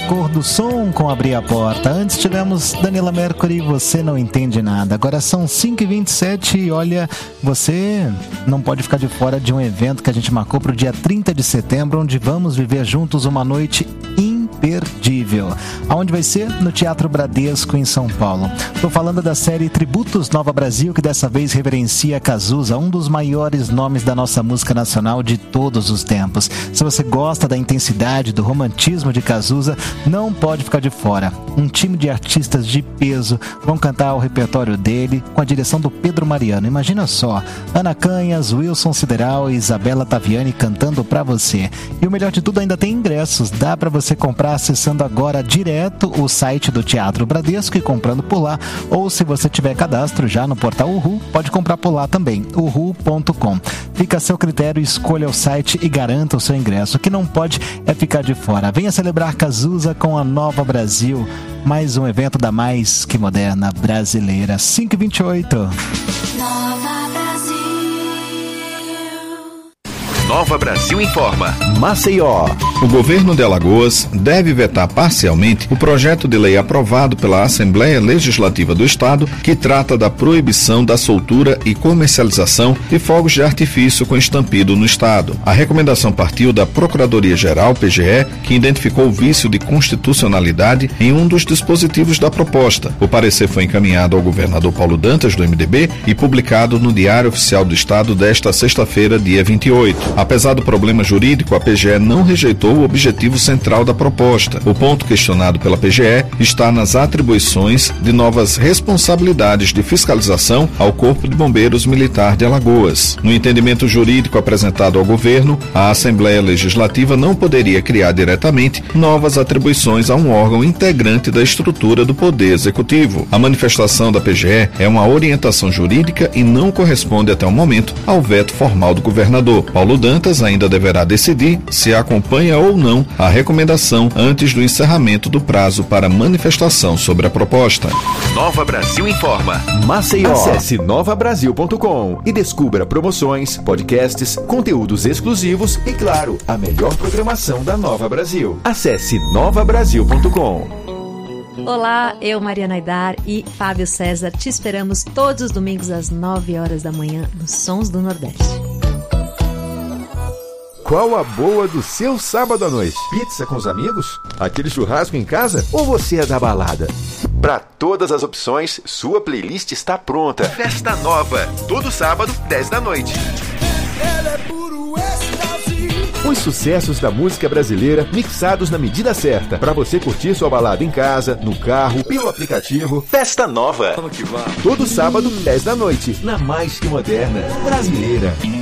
Cor do Som com Abrir a Porta. Antes tivemos Daniela Mercury, Você Não Entende Nada. Agora são 5h27 e olha, você não pode ficar de fora de um evento que a gente marcou para o dia 30 de setembro, onde vamos viver juntos uma noite imperdível. Aonde vai ser? No Teatro Bradesco, em São Paulo. Estou falando da série Tributos Nova Brasil, que dessa vez reverencia Cazuza, um dos maiores nomes da nossa música nacional de todos os tempos. Se você gosta da intensidade, do romantismo de Cazuza, não pode ficar de fora. Um time de artistas de peso vão cantar o repertório dele com a direção do Pedro Mariano. Imagina só, Ana Canhas, Wilson Sideral e Isabela Taviani cantando pra você. E o melhor de tudo, ainda tem ingressos. Dá pra você comprar acessando agora direto o site do Teatro Bradesco e comprando por lá. Ou se você tiver cadastro já no portal Uhu, pode comprar por lá também, uhu.com. Fica a seu critério, escolha o site e garanta o seu ingresso. O que não pode é ficar de fora. Venha celebrar Cazuza com a Nova Brasil. Mais um evento da mais que moderna brasileira. 5h28. Nova Brasil informa. Maceió. O governo de Alagoas deve vetar parcialmente o projeto de lei aprovado pela Assembleia Legislativa do Estado que trata da proibição da soltura e comercialização de fogos de artifício com estampido no Estado. A recomendação partiu da Procuradoria-Geral, PGE, que identificou o vício de constitucionalidade em um dos dispositivos da proposta. O parecer foi encaminhado ao governador Paulo Dantas, do MDB, e publicado no Diário Oficial do Estado desta sexta-feira, dia 28. Apesar do problema jurídico, a PGE não rejeitou o objetivo central da proposta. O ponto questionado pela PGE está nas atribuições de novas responsabilidades de fiscalização ao Corpo de Bombeiros Militar de Alagoas. No entendimento jurídico apresentado ao governo, a Assembleia Legislativa não poderia criar diretamente novas atribuições a um órgão integrante da estrutura do Poder Executivo. A manifestação da PGE é uma orientação jurídica e não corresponde até o momento ao veto formal do governador. Paulo Dantas ainda deverá decidir se acompanha ou não a recomendação antes do encerramento do prazo para manifestação sobre a proposta. Nova Brasil informa. Maceió. Acesse novabrasil.com e descubra promoções, podcasts, conteúdos exclusivos e, claro, a melhor programação da Nova Brasil. Acesse novabrasil.com. Olá, eu, Mariana Aidar e Fábio César te esperamos todos os domingos às 9 horas da manhã nos Sons do Nordeste. Qual a boa do seu sábado à noite? Pizza com os amigos? Aquele churrasco em casa? Ou você é da balada? Para todas as opções, sua playlist está pronta. Festa Nova, todo sábado, 10 da noite. Os sucessos da música brasileira mixados na medida certa, para você curtir sua balada em casa, no carro, pelo aplicativo. Festa Nova. Todo sábado, 10 da noite, na mais que moderna brasileira.